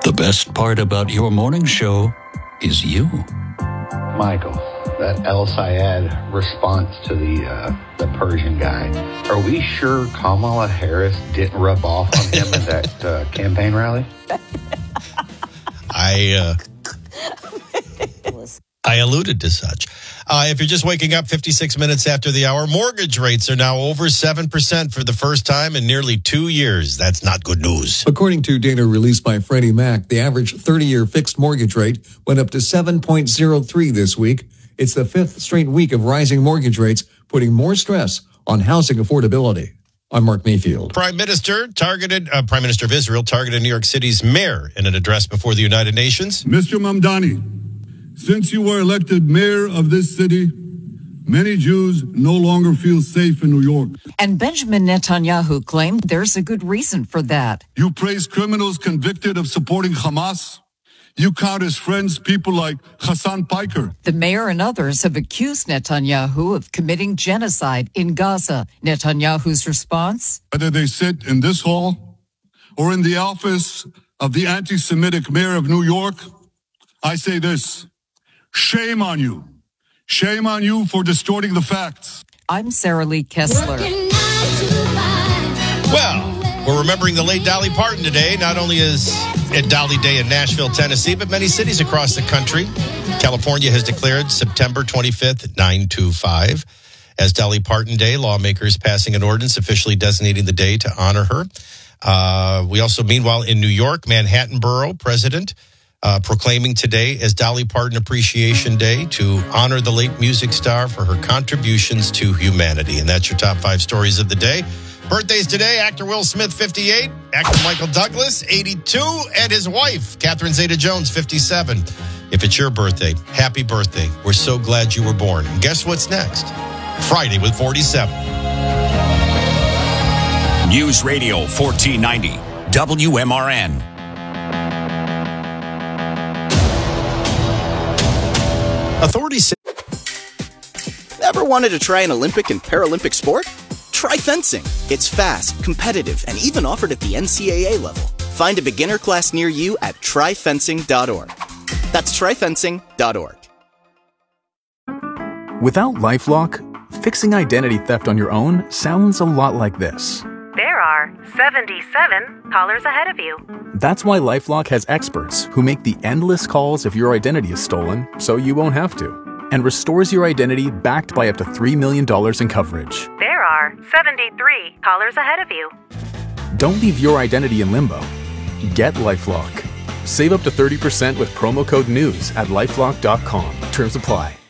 The best part about your morning show is you. Michael, that El Sayed response to the Persian guy. Are we sure Kamala Harris didn't rub off on him at that campaign rally? I alluded to such. If you're just waking up 56 minutes after the hour, mortgage rates are now over 7% for the first time in nearly 2 years. That's not good news. According to data released by Freddie Mac, the average 30-year fixed mortgage rate went up to 7.03 this week. It's the fifth straight week of rising mortgage rates, putting more stress on housing affordability. I'm Mark Mayfield. Prime Minister of Israel targeted New York City's mayor in an address before the United Nations. Mr. Mamdani, since you were elected mayor of this city, many Jews no longer feel safe in New York. And Benjamin Netanyahu claimed there's a good reason for that. You praise criminals convicted of supporting Hamas. You count as friends people like Hassan Piker. The mayor and others have accused Netanyahu of committing genocide in Gaza. Netanyahu's response? Whether they sit in this hall or in the office of the anti-Semitic mayor of New York, I say this: shame on you. Shame on you for distorting the facts. I'm Sarah Lee Kessler. Well, we're remembering the late Dolly Parton today. Not only is it Dolly Day in Nashville, Tennessee, but many cities across the country. California has declared September 25th, 9/25 as Dolly Parton Day. Lawmakers passing an ordinance officially designating the day to honor her. We also, meanwhile, in New York, Manhattan Borough President proclaiming today as Dolly Parton Appreciation Day to honor the late music star for her contributions to humanity. And that's your top 5 stories of the day. Birthdays today: actor Will Smith, 58, actor Michael Douglas, 82, and his wife, Catherine Zeta-Jones, 57. If it's your birthday, happy birthday. We're so glad you were born. And guess what's next? Friday with 47. News Radio 1490, WMRN. Authorities say... Ever wanted to try an Olympic and Paralympic sport? Try fencing. It's fast, competitive, and even offered at the NCAA level. Find a beginner class near you at tryfencing.org. That's tryfencing.org. Without LifeLock, fixing identity theft on your own sounds a lot like this. There are 77 callers ahead of you. That's why LifeLock has experts who make the endless calls if your identity is stolen, so you won't have to, and restores your identity backed by up to $3 million in coverage. There are 73 callers ahead of you. Don't leave your identity in limbo. Get LifeLock. Save up to 30% with promo code NEWS at LifeLock.com. Terms apply.